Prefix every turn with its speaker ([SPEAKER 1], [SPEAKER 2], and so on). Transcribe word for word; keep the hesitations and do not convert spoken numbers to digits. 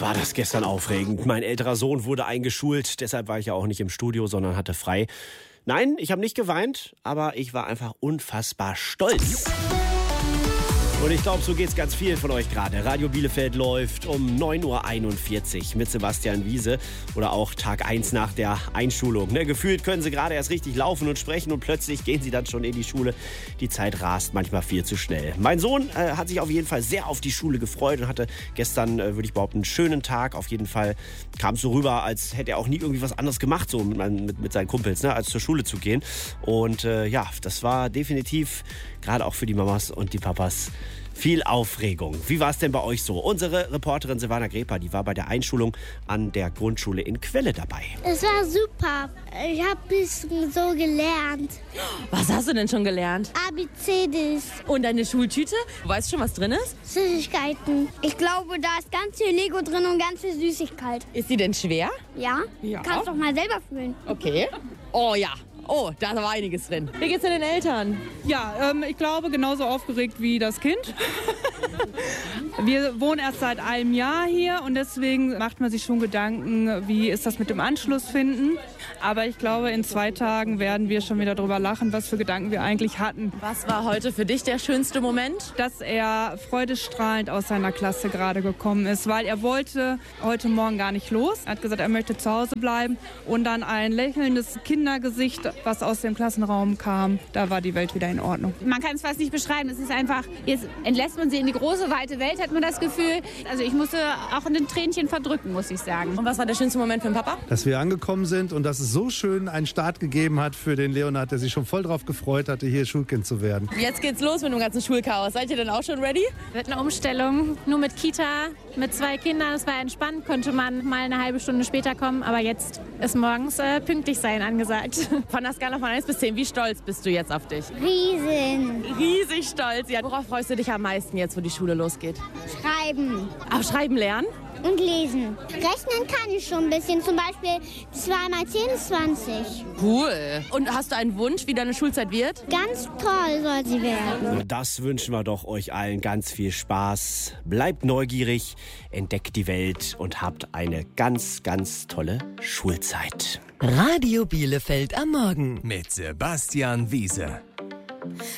[SPEAKER 1] war das gestern aufregend. Mein älterer Sohn wurde eingeschult, deshalb war ich ja auch nicht im Studio, sondern hatte frei. Nein, ich habe nicht geweint, aber ich war einfach unfassbar stolz. Und ich glaube, so geht's ganz vielen von euch gerade. Radio Bielefeld läuft um neun Uhr einundvierzig mit Sebastian Wiese oder auch Tag eins nach der Einschulung. Ne, gefühlt können sie gerade erst richtig laufen und sprechen und plötzlich gehen sie dann schon in die Schule. Die Zeit rast manchmal viel zu schnell. Mein Sohn äh, hat sich auf jeden Fall sehr auf die Schule gefreut und hatte gestern, äh, würde ich behaupten, einen schönen Tag. Auf jeden Fall kam es so rüber, als hätte er auch nie irgendwie was anderes gemacht, so mit, mit, mit seinen Kumpels, ne, als zur Schule zu gehen. Und äh, ja, das war definitiv, gerade auch für die Mamas und die Papas, viel Aufregung. Wie war es denn bei euch so? Unsere Reporterin Silvana Greper, die war bei der Einschulung an der Grundschule in Quelle dabei.
[SPEAKER 2] Es war super. Ich habe ein bisschen so gelernt.
[SPEAKER 3] Was hast du denn schon gelernt?
[SPEAKER 2] A B C Ds.
[SPEAKER 3] Und deine Schultüte? Weißt du schon, was drin ist?
[SPEAKER 2] Süßigkeiten. Ich glaube, da ist ganz viel Lego drin und ganz viel Süßigkeit.
[SPEAKER 3] Ist sie denn schwer?
[SPEAKER 2] Ja?
[SPEAKER 3] Ja.
[SPEAKER 2] Du kannst doch mal selber fühlen.
[SPEAKER 3] Okay. Oh ja. Oh, da war einiges drin. Wie geht's denn den Eltern?
[SPEAKER 4] Ja, ähm, ich glaube, genauso aufgeregt wie das Kind. Wir wohnen erst seit einem Jahr hier und deswegen macht man sich schon Gedanken, wie ist das mit dem Anschluss finden. Aber ich glaube, in zwei Tagen werden wir schon wieder drüber lachen, was für Gedanken wir eigentlich hatten.
[SPEAKER 3] Was war heute für dich der schönste Moment?
[SPEAKER 4] Dass er freudestrahlend aus seiner Klasse gerade gekommen ist, weil er wollte heute Morgen gar nicht los. Er hat gesagt, er möchte zu Hause bleiben und dann ein lächelndes Kindergesicht, was aus dem Klassenraum kam, da war die Welt wieder in Ordnung.
[SPEAKER 5] Man kann es fast nicht beschreiben. Es ist einfach, jetzt entlässt man sie in die große, weite Welt, hat man das Gefühl. Also ich musste auch ein Tränchen verdrücken, muss ich sagen.
[SPEAKER 3] Und was war der schönste Moment für den Papa?
[SPEAKER 6] Dass wir angekommen sind und dass es so schön einen Start gegeben hat für den Leonhard, der sich schon voll drauf gefreut hatte, hier Schulkind zu werden.
[SPEAKER 3] Jetzt geht's los mit dem ganzen Schulchaos. Seid ihr denn auch schon ready?
[SPEAKER 7] Wird eine Umstellung, nur mit Kita, mit zwei Kindern. Es war entspannt, konnte man mal eine halbe Stunde später kommen. Aber jetzt ist morgens äh, pünktlich sein angesagt.
[SPEAKER 3] Von der Skala von eins bis zehn, wie stolz bist du jetzt auf dich?
[SPEAKER 2] Riesen.
[SPEAKER 3] Riesig stolz. Ja, worauf freust du dich am meisten jetzt, wo die Schule losgeht?
[SPEAKER 2] Schreiben.
[SPEAKER 3] Auf Schreiben lernen?
[SPEAKER 2] Und lesen. Rechnen kann ich schon ein bisschen. Zum Beispiel zwei mal zehn ist zwanzig.
[SPEAKER 3] Cool. Und hast du einen Wunsch, wie deine Schulzeit wird?
[SPEAKER 2] Ganz toll soll sie werden.
[SPEAKER 1] Das wünschen wir doch euch allen ganz viel Spaß. Bleibt neugierig, entdeckt die Welt und habt eine ganz, ganz tolle Schulzeit.
[SPEAKER 8] Radio Bielefeld am Morgen
[SPEAKER 9] mit Sebastian Wiese.